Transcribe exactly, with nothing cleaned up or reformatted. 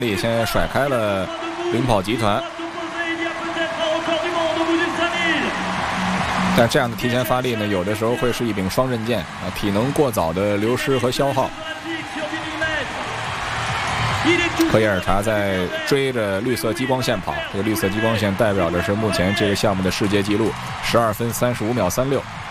力先甩开了领跑集团，但这样的提前发力呢，有的时候会是一柄双刃剑啊，体能过早的流失和消耗。科耶尔查在追着绿色激光线跑，这个绿色激光线代表的是目前这个项目的世界纪录，十二分三十五秒三六。